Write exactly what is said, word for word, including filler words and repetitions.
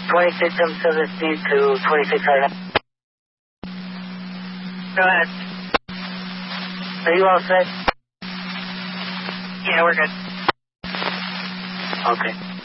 twenty-six seven seven speed to twenty-six hundred. Go ahead. Are you all set? Yeah, we're good. Okay.